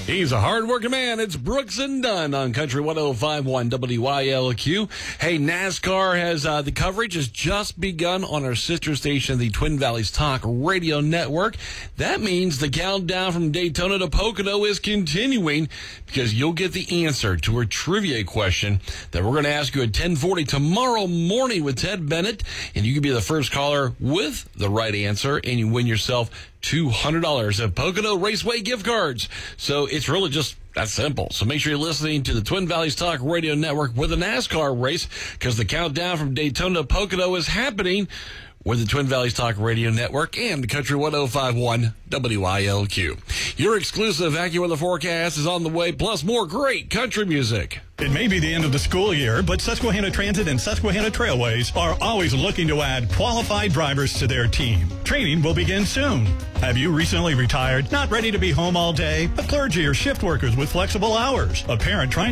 He's a hard-working man. It's Brooks and Dunn on Country 105.1 WYLQ. Hey, NASCAR has the coverage has just begun on our sister station, the Twin Valleys Talk Radio Network. That means the countdown from Daytona to Pocono is continuing because you'll get the answer to a trivia question that we're going to ask you at 10:40 tomorrow morning with Ted Bennett, and you can be the first caller with the right answer, and you win yourself $200 of Pocono Raceway gift cards. So it's really just that simple. So make sure you're listening to the Twin Valleys Talk Radio Network with a NASCAR race, because the countdown from Daytona to Pocono is happening with the Twin Valleys Talk Radio Network and Country 105.1 WYLQ. Your exclusive AccuWeather forecast is on the way, plus more great country music. It may be the end of the school year, but Susquehanna Transit and Susquehanna Trailways are always looking to add qualified drivers to their team. Training will begin soon. Have you recently retired, not ready to be home all day? A clergy or shift workers with flexible hours? A parent trying